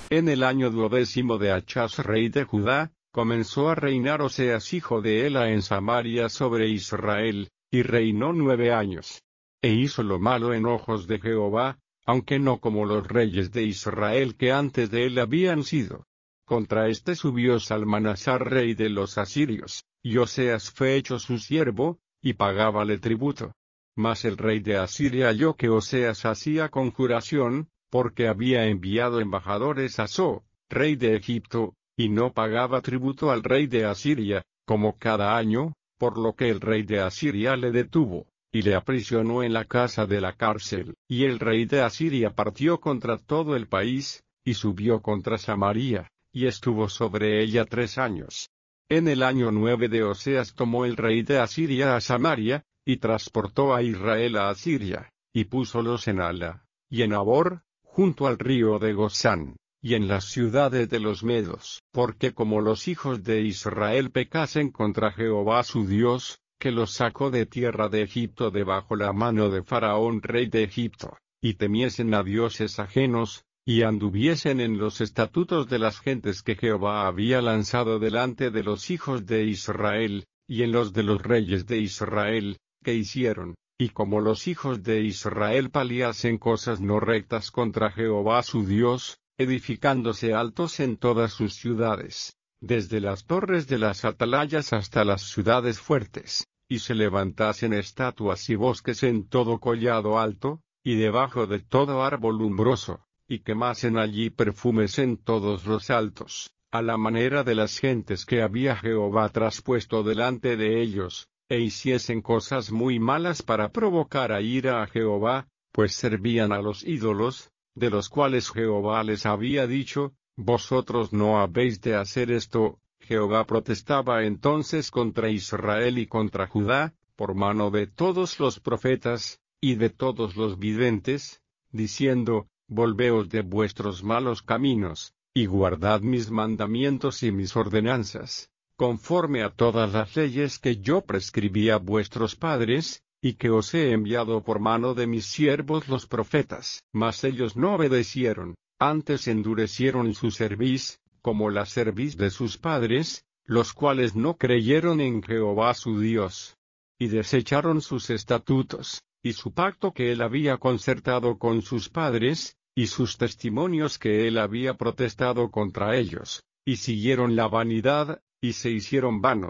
En el año 12 de Achaz rey de Judá, comenzó a reinar Oseas hijo de Ela en Samaria sobre Israel, y reinó 9 años. E hizo lo malo en ojos de Jehová, aunque no como los reyes de Israel que antes de él habían sido. Contra éste subió Salmanasar rey de los asirios, y Oseas fue hecho su siervo, y pagábale tributo. Mas el rey de Asiria halló que Oseas hacía conjuración, porque había enviado embajadores a So, rey de Egipto, y no pagaba tributo al rey de Asiria, como cada año, por lo que el rey de Asiria le detuvo, y le aprisionó en la casa de la cárcel. Y el rey de Asiria partió contra todo el país, y subió contra Samaria, y estuvo sobre ella 3 años. En el año 9 de Oseas tomó el rey de Asiria a Samaria, y transportó a Israel a Asiria, y púsolos en Ala, y en Abor, junto al río de Gozán, y en las ciudades de los medos. Porque como los hijos de Israel pecasen contra Jehová su Dios, que los sacó de tierra de Egipto debajo la mano de Faraón rey de Egipto, y temiesen a dioses ajenos, y anduviesen en los estatutos de las gentes que Jehová había lanzado delante de los hijos de Israel, y en los de los reyes de Israel, que hicieron, y como los hijos de Israel paliasen cosas no rectas contra Jehová su Dios, edificándose altos en todas sus ciudades, desde las torres de las atalayas hasta las ciudades fuertes, y se levantasen estatuas y bosques en todo collado alto, y debajo de todo árbol umbroso, y quemasen allí perfumes en todos los altos, a la manera de las gentes que había Jehová traspuesto delante de ellos, e hiciesen cosas muy malas para provocar a ira a Jehová, pues servían a los ídolos, de los cuales Jehová les había dicho, vosotros no habéis de hacer esto. Jehová protestaba entonces contra Israel y contra Judá, por mano de todos los profetas, y de todos los videntes, diciendo, volveos de vuestros malos caminos, y guardad mis mandamientos y mis ordenanzas, conforme a todas las leyes que yo prescribí a vuestros padres, y que os he enviado por mano de mis siervos los profetas. Mas ellos no obedecieron, antes endurecieron su cerviz, como la cerviz de sus padres, los cuales no creyeron en Jehová su Dios, y desecharon sus estatutos, y su pacto que él había concertado con sus padres, y sus testimonios que él había protestado contra ellos, y siguieron la vanidad, y se hicieron vanos.